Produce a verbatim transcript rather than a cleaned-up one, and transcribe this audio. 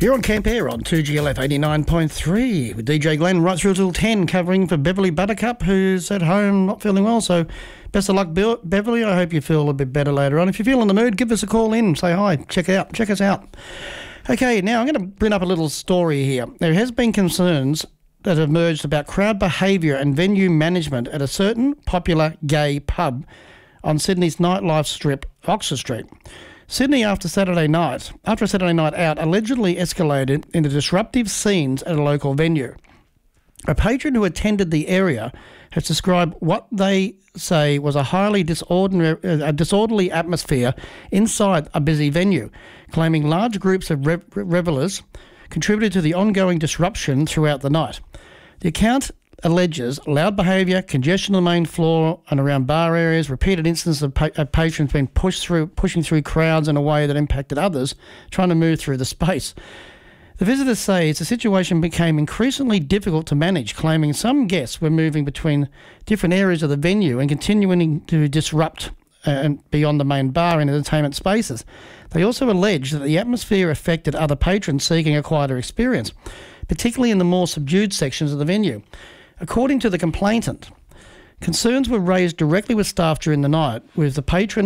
You're on Camp Air on two G L F eighty-nine point three with D J Glenn right through till ten, covering for Beverly Buttercup, who's at home not feeling well. So best of luck, Be- Beverly. I hope you feel a bit better later on. If you feel in the mood, give us a call in, say hi, check out, check us out. Okay, now I'm going to bring up a little story here. There has been concerns that have emerged about crowd behaviour and venue management at a certain popular gay pub on Sydney's nightlife strip, Oxford Street. Sydney, after Saturday night, after a Saturday night out, allegedly escalated into disruptive scenes at a local venue. A patron who attended the area has described what they say was a highly disorderly, a disorderly atmosphere inside a busy venue, claiming large groups of rev- revellers contributed to the ongoing disruption throughout the night. The account alleges loud behaviour, congestion on the main floor and around bar areas, repeated instances of, pa- of patrons being pushed through, pushing through crowds in a way that impacted others trying to move through the space. The visitors say the situation became increasingly difficult to manage, claiming some guests were moving between different areas of the venue and continuing to disrupt uh, and beyond the main bar and entertainment spaces. They also allege that the atmosphere affected other patrons seeking a quieter experience, particularly in the more subdued sections of the venue. According to the complainant, concerns were raised directly with staff during the night, with the patron